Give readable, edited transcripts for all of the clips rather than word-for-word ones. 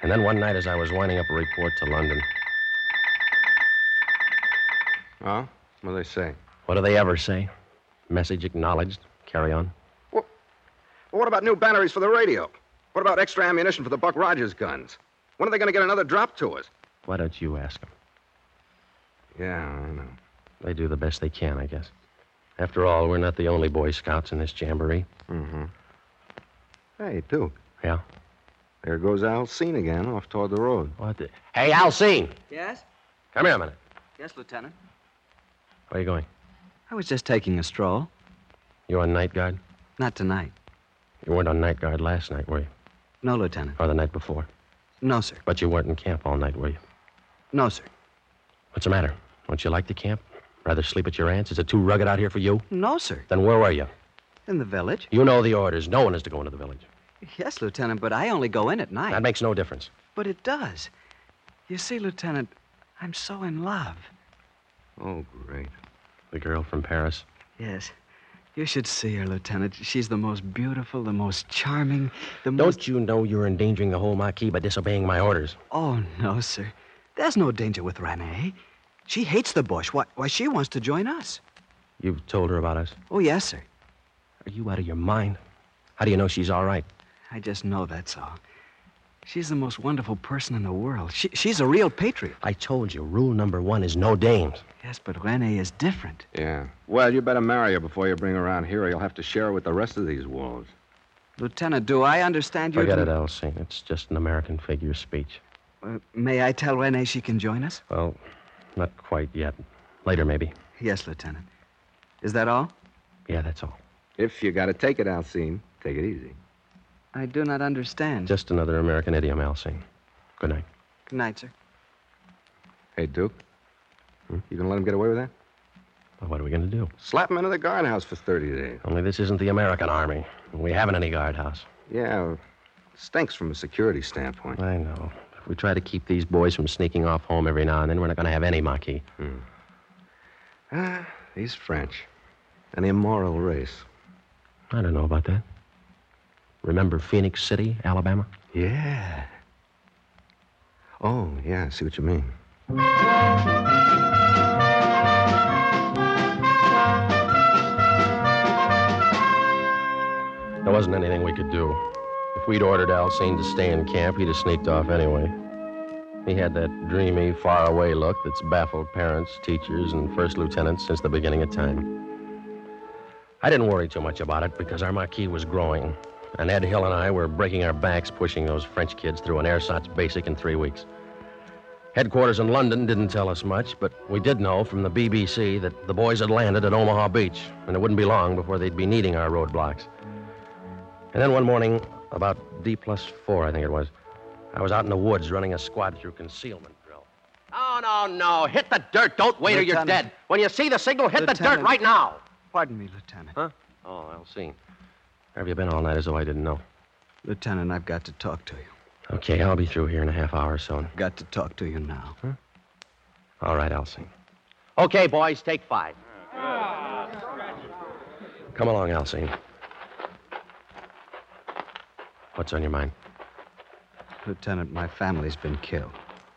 And then one night as I was winding up a report to London. Oh? What do they say? What do they ever say? Message acknowledged. Carry on. Well, what about new batteries for the radio? What about extra ammunition for the Buck Rogers guns? When are they going to get another drop to us? Why don't you ask them? Yeah, I know. They do the best they can, I guess. After all, we're not the only Boy Scouts in this jamboree. Mm-hmm. Hey, Duke. Yeah? There goes Alcine again, off toward the road. What the... Hey, Alcine! Yes? Come here a minute. Yes, Lieutenant. Where are you going? I was just taking a stroll. You on night guard? Not tonight. You weren't on night guard last night, were you? No, Lieutenant. Or the night before? No, sir. But you weren't in camp all night, were you? No, sir. What's the matter? Don't you like the camp? Rather sleep at your aunt's? Is it too rugged out here for you? No, sir. Then where were you? In the village. You know the orders. No one is to go into the village. Yes, Lieutenant, but I only go in at night. That makes no difference. But it does. You see, Lieutenant, I'm so in love. Oh, great. The girl from Paris? Yes. You should see her, Lieutenant. She's the most beautiful, the most charming, Don't you know you're endangering the whole Marquis by disobeying my orders? Oh, no, sir. There's no danger with Renee. She hates the bush. Why, she wants to join us. You've told her about us? Oh, yes, sir. Are you out of your mind? How do you know she's all right? I just know that's all. She's the most wonderful person in the world. She's a real patriot. I told you, rule number 1 is no dames. Yes, but Renee is different. Yeah. Well, you better marry her before you bring her around here, or you'll have to share her with the rest of these wolves. Lieutenant, do I understand you? Forget it, Alcine. It's just an American figure of speech. May I tell Renee she can join us? Well, not quite yet. Later, maybe. Yes, Lieutenant. Is that all? Yeah, that's all. If you got to take it, Alcine, take it easy. I do not understand. Just another American idiom, Alcine. Good night. Good night, sir. Hey, Duke. You gonna let him get away with that? Well, what are we going to do? Slap him into the guardhouse for 30 days. Only this isn't the American Army. We haven't any guardhouse. Yeah, stinks from a security standpoint. I know. If we try to keep these boys from sneaking off home every now and then, we're not going to have any Marquis. These French. An immoral race. I don't know about that. Remember Phoenix City, Alabama? Yeah. Oh, yeah, I see what you mean. There wasn't anything we could do. If we'd ordered Alcine to stay in camp, he'd have sneaked off anyway. He had that dreamy, faraway look that's baffled parents, teachers, and first lieutenants since the beginning of time. I didn't worry too much about it because our Marquis was growing, and Ed Hill and I were breaking our backs pushing those French kids through an ersatz basic in 3 weeks. Headquarters in London didn't tell us much, but we did know from the BBC that the boys had landed at Omaha Beach, and it wouldn't be long before they'd be needing our roadblocks. And then one morning, about D+4, I think it was, I was out in the woods running a squad through concealment drill. No. Hit the dirt. Don't wait or you're dead. When you see the signal, hit the dirt right now. Pardon me, Lieutenant. Huh? Oh, Alcine. Where have you been all night as though I didn't know? Lieutenant, I've got to talk to you. Okay, I'll be through here in a half hour or so. I've got to talk to you now. Huh? All right, Alcine. Okay, boys, take 5. Come along, Alcine. What's on your mind? Lieutenant, my family's been killed.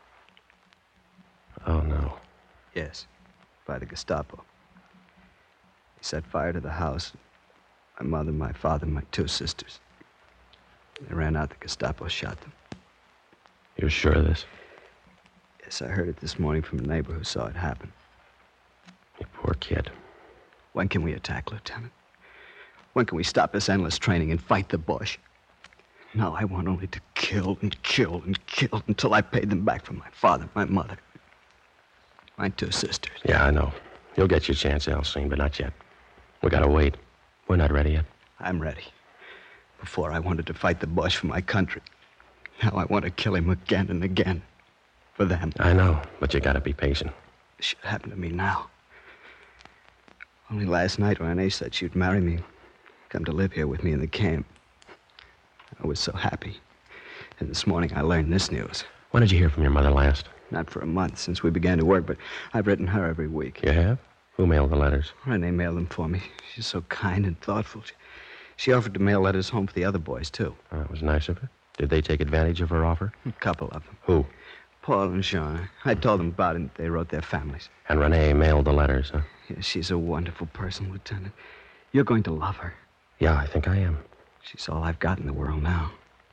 Oh, no. Yes, by the Gestapo. They set fire to the house. My mother, my father, my 2 sisters. They ran out. The Gestapo shot them. You're sure of this? Yes, I heard it this morning from a neighbor who saw it happen. You poor kid. When can we attack, Lieutenant? When can we stop this endless training and fight the Boche? No, I want only to kill and kill and kill until I pay them back for my father, my mother, my 2 sisters. Yeah, I know. You'll get your chance, Alcine, but not yet. We gotta wait. We're not ready yet. I'm ready. Before I wanted to fight the Boche for my country. Now I want to kill him again and again. For them. I know, but you gotta be patient. This should happen to me now. Only last night, Renee said she'd marry me. Come to live here with me in the camp. I was so happy. And this morning I learned this news. When did you hear from your mother last? Not for a month since we began to work, but I've written her every week. You have? Who mailed the letters? Renee mailed them for me. She's so kind and thoughtful. She offered to mail letters home for the other boys, too. That was nice of her. Did they take advantage of her offer? A couple of them. Who? Paul and Jean. I told them about it, and they wrote their families. And Renee mailed the letters, huh? Yeah, she's a wonderful person, Lieutenant. You're going to love her. Yeah, I think I am. She's all I've got in the world now.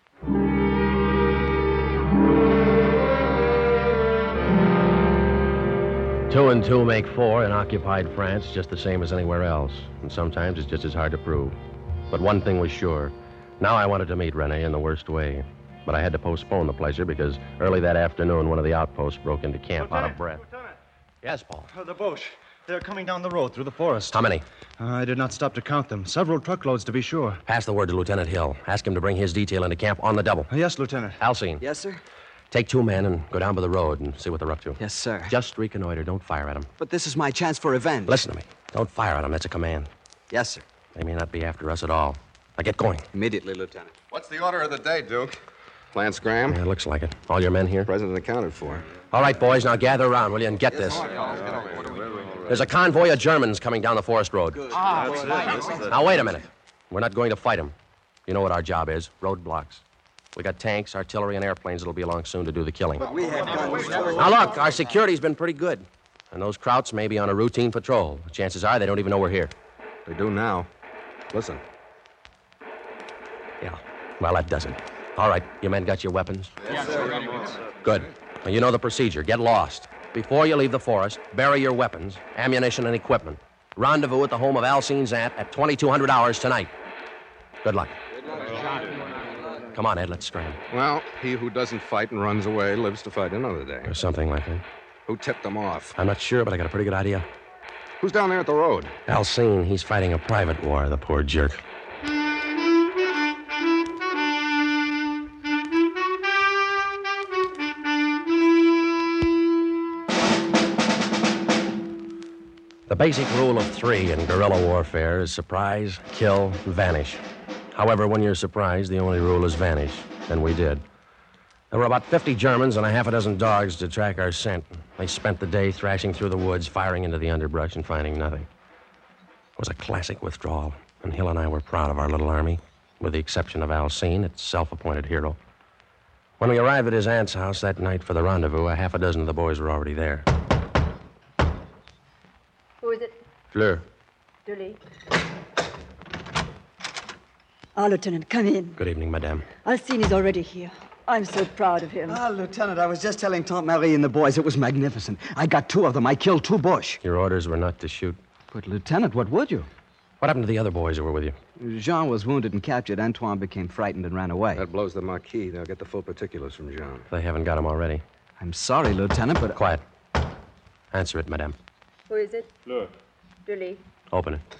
2 and 2 make 4 in occupied France, just the same as anywhere else. And sometimes it's just as hard to prove. But one thing was sure. Now I wanted to meet Renee in the worst way. But I had to postpone the pleasure because early that afternoon, one of the outposts broke into camp out of breath. Lieutenant. Yes, Paul. The Boche. They're coming down the road through the forest. How many? I did not stop to count them. Several truckloads, to be sure. Pass the word to Lieutenant Hill. Ask him to bring his detail into camp on the double. Yes, Lieutenant. Alcine. Yes, sir? Take 2 men and go down by the road and see what they're up to. Yes, sir. Just reconnoiter. Don't fire at them. But this is my chance for revenge. Listen to me. Don't fire at them. That's a command. Yes, sir. They may not be after us at all. Now get going. Immediately, Lieutenant. What's the order of the day, Duke? Lance Graham? Yeah, it looks like it. All your men here? President accounted for. All right, boys, now gather around, will you, and get this. There's a convoy of Germans coming down the forest road. Now, wait a minute. We're not going to fight them. You know what our job is. Roadblocks. We got tanks, artillery, and airplanes that'll be along soon to do the killing. We have guns, too. Now, look, our security's been pretty good. And those Krauts may be on a routine patrol. Chances are they don't even know we're here. They do now. Listen. Yeah, well, that does it. All right, you men got your weapons? Yes, sir. Good. Now, you know the procedure. Get lost. Before you leave the forest, bury your weapons, ammunition, and equipment. Rendezvous at the home of Alcine's aunt at 2200 hours tonight. Good luck. Come on, Ed, let's scram. Well, he who doesn't fight and runs away lives to fight another day. Or something like that. Who tipped them off? I'm not sure, but I got a pretty good idea. Who's down there at the road? Alcine, he's fighting a private war, the poor jerk. The basic rule of 3 in guerrilla warfare is surprise, kill, vanish. However, when you're surprised, the only rule is vanish, and we did. There were about 50 Germans and a half a dozen dogs to track our scent. They spent the day thrashing through the woods, firing into the underbrush, and finding nothing. It was a classic withdrawal, and Hill and I were proud of our little army, with the exception of Alcine, its self-appointed hero. When we arrived at his aunt's house that night for the rendezvous, a half a dozen of the boys were already there. Who is it? Fleur. Julie. Lieutenant, come in. Good evening, madame. Alcine is already here. I'm so proud of him. Lieutenant, I was just telling Tante Marie and the boys it was magnificent. I got 2 of them. I killed 2 Boche. Your orders were not to shoot. But, Lieutenant, what would you? What happened to the other boys who were with you? Jean was wounded and captured. Antoine became frightened and ran away. That blows the Marquis. They'll get the full particulars from John. They haven't got him already. I'm sorry, Lieutenant, but... Quiet. Answer it, madame. Who is it? Fleur. Julie. Open it.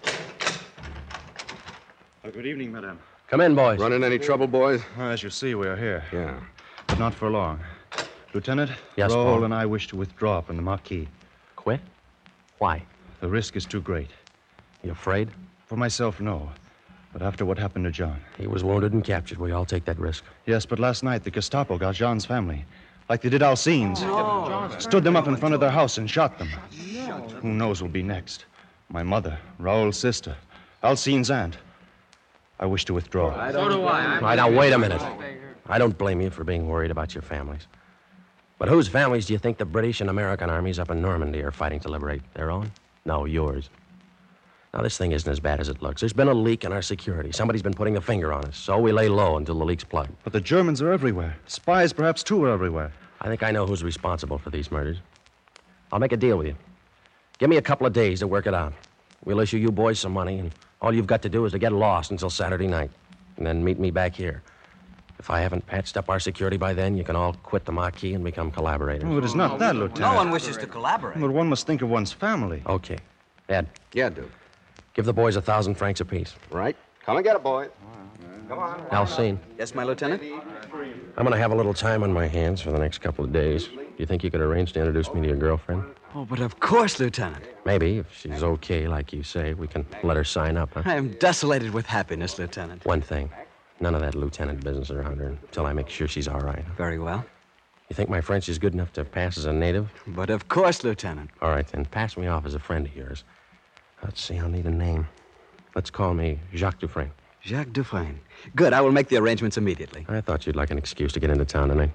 Good evening, madame. Come in, boys. Run in any trouble, boys? As you see, we are here. Yeah. But not for long. Lieutenant, Yes, Raoul Paul. and I wish to withdraw from the Marquis. Quit? Why? The risk is too great. You afraid? For myself, no. But after what happened to John. He was wounded and captured. We all take that risk. Yes, but last night the Gestapo got Jean's family. Like they did Alcine's. Stood them up in front of their house and shot them. Who knows what'll be next? My mother, Raoul's sister, Alcine's aunt. I wish to withdraw. All right, now, wait a minute. I don't blame you for being worried about your families. But whose families do you think the British and American armies up in Normandy are fighting to liberate? Their own? No, yours. Now, this thing isn't as bad as it looks. There's been a leak in our security. Somebody's been putting a finger on us, so we lay low until the leak's plugged. But the Germans are everywhere. Spies, perhaps, too, are everywhere. I think I know who's responsible for these murders. I'll make a deal with you. Give me a couple of days to work it out. We'll issue you boys some money, and all you've got to do is to get lost until Saturday night, and then meet me back here. If I haven't patched up our security by then, you can all quit the Marquis and become collaborators. Oh, it is not that, Lieutenant. No one wishes to collaborate. But one must think of one's family. Okay. Ed, Yeah, Duke. give the boys 1,000 francs apiece. Right? Come and get it, boys. Come on. Alcine, Yes, my lieutenant? I'm going to have a little time on my hands for the next couple of days. Do you think you could arrange to introduce me to your girlfriend? Oh, but of course, Lieutenant. Maybe, if she's okay, like you say, we can let her sign up, huh? I am desolated with happiness, Lieutenant. One thing. None of that lieutenant business around her until I make sure she's all right. Very well. You think my French is good enough to pass as a native? But of course, Lieutenant. All right, then. Pass me off as a friend of yours. Let's see, I'll need a name. Let's call me Jacques Dufresne. Jacques Dufresne. Good, I will make the arrangements immediately. I thought you'd like an excuse to get into town tonight.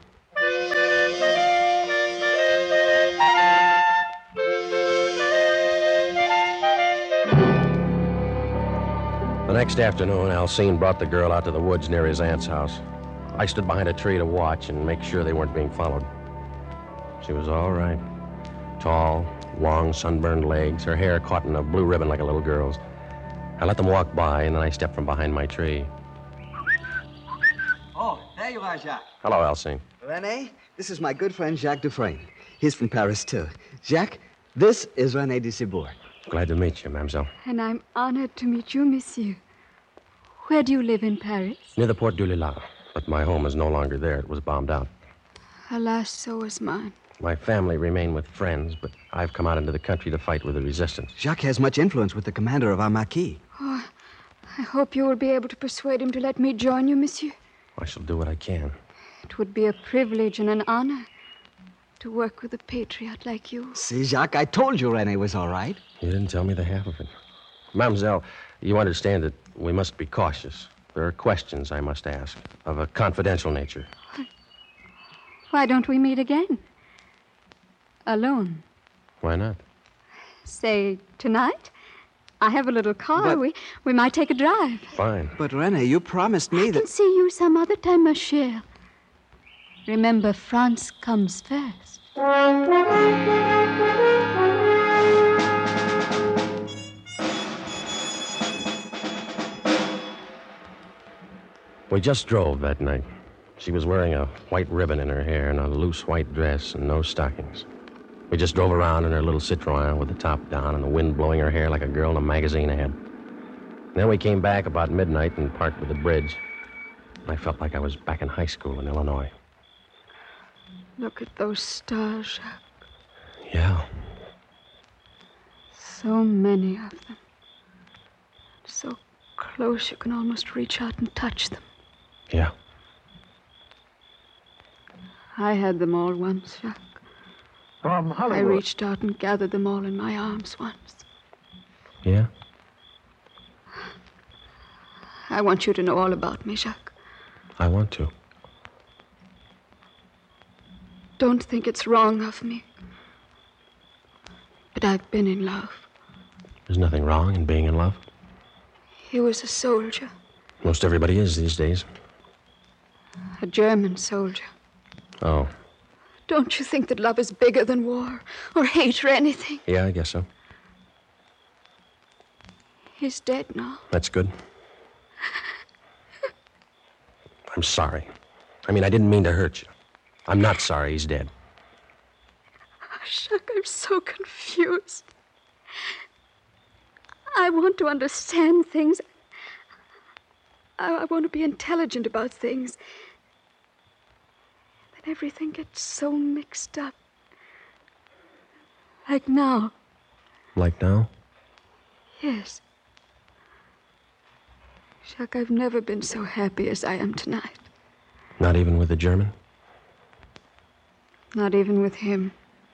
The next afternoon, Alcine brought the girl out to the woods near his aunt's house. I stood behind a tree to watch and make sure they weren't being followed. She was all right. Tall, long, sunburned legs, her hair caught in a blue ribbon like a little girl's. I let them walk by, and then I stepped from behind my tree. Oh, there you are, Jacques. Hello, Alcine. René, this is my good friend Jacques Dufresne. He's from Paris, too. Jacques, this is René de Cibourg. Glad to meet you, mademoiselle. And I'm honored to meet you, monsieur. Where do you live in Paris? Near the Porte du Lilas, but my home is no longer there. It was bombed out. Alas, so was mine. My family remain with friends, but I've come out into the country to fight with the resistance. Jacques has much influence with the commander of our Maquis. Oh, I hope you will be able to persuade him to let me join you, monsieur. I shall do what I can. It would be a privilege and an honor to work with a patriot like you. See, Jacques, I told you René was all right. You didn't tell me the half of it. Mademoiselle, you understand that we must be cautious. There are questions I must ask of a confidential nature. Why don't we meet again? Alone. Why not? Say, tonight? I have a little car. But- We might take a drive. Fine. But, René, you promised me I that... can see you some other time, ma chère. Remember, France comes first. We just drove that night. She was wearing a white ribbon in her hair and a loose white dress and no stockings. We just drove around in her little Citroën with the top down and the wind blowing her hair like a girl in a magazine ad. Then we came back about midnight and parked by the bridge. I felt like I was back in high school in Illinois. Look at those stars, Jacques. Yeah. So many of them. So close you can almost reach out and touch them. Yeah. I had them all once, Jacques. From I Hollywood. reached out and gathered them all in my arms once. Yeah? I want you to know all about me, Jacques. I want to. Don't think it's wrong of me. But I've been in love. There's nothing wrong in being in love. He was a soldier, Most everybody is these days. a German soldier. Oh, Don't you think that love is bigger than war or hate or anything? yeah, I guess so. He's dead now. That's good. I'm sorry. I mean, I didn't mean to hurt you. I'm not sorry he's dead. Jacques, I'm so confused. I want to understand things. I want to be intelligent about things. Then everything gets so mixed up. Like now. Like now? Yes. Jacques, I've never been so happy as I am tonight. Not even with the German? Not even with him.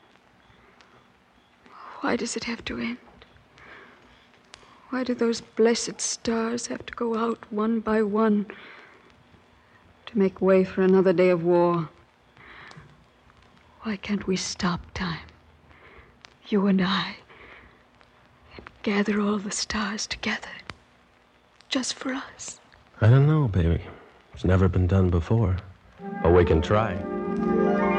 Why does it have to end? Why do those blessed stars have to go out one by one to make way for another day of war? Why can't we stop time, you and I, and gather all the stars together, just for us? I don't know, baby. It's never been done before. But we can try.